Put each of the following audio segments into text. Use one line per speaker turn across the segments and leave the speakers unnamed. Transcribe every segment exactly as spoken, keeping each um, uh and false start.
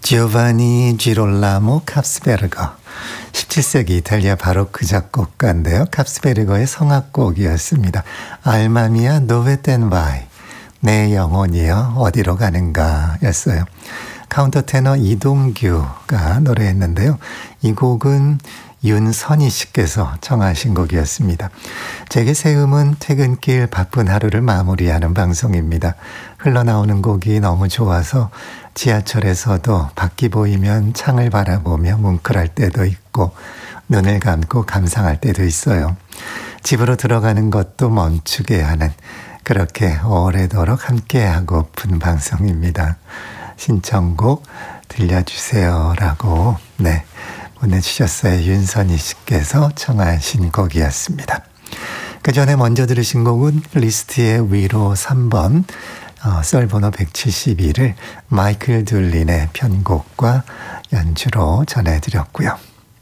지오바니 지롤라모 캅스베르거, 십칠 세기 이탈리아 바로크 작곡가인데요. 캅스베르거의 성악곡이었습니다. 알마미아 노베 땐바이, 내 영혼이여 어디로 가는가 였어요. 카운터 테너 이동규가 노래했는데요. 이 곡은 윤선희 씨께서 청하신 곡이었습니다. 제게 새음은 퇴근길 바쁜 하루를 마무리하는 방송입니다. 흘러나오는 곡이 너무 좋아서 지하철에서도 밖이 보이면 창을 바라보며 뭉클할 때도 있고 눈을 감고 감상할 때도 있어요. 집으로 들어가는 것도 멈추게 하는, 그렇게 오래도록 함께하고픈 방송입니다. 신청곡 들려주세요라고 네 보내주셨어요. 윤선희 씨께서 청하신 곡이었습니다. 그 전에 먼저 들으신 곡은 리스트의 위로 삼 번 어, 썰번호 백칠십이를 마이클 둘린의 편곡과 연주로 전해드렸고요.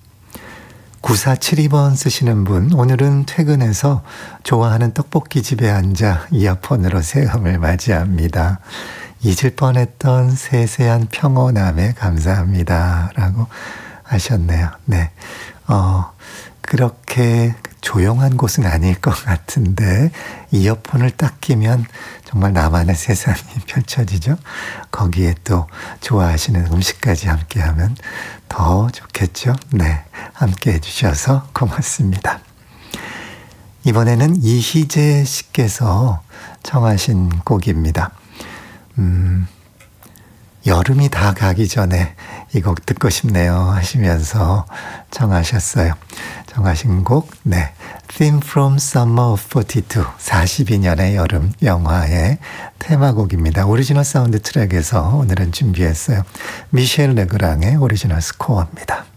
구사칠이 번 쓰시는 분, 오늘은 퇴근해서 좋아하는 떡볶이집에 앉아 이어폰으로 새음을 맞이합니다. 잊을 뻔했던 세세한 평온함에 감사합니다 라고 하셨네요. 네, 어, 그렇게 조용한 곳은 아닐 것 같은데 이어폰을 딱 끼면 정말 나만의 세상이 펼쳐지죠. 거기에 또 좋아하시는 음식까지 함께하면 더 좋겠죠. 네, 함께 해주셔서 고맙습니다. 이번에는 이희재 씨께서 청하신 곡입니다. 음, 여름이 다 가기 전에 이 곡 듣고 싶네요 하시면서 청하셨어요. 청하신 곡, 네, Theme from Summer of 사십이, 사십이 년의 여름 영화의 테마곡입니다. 오리지널 사운드 트랙에서 오늘은 준비했어요. 미셸 레그랑의 오리지널 스코어입니다.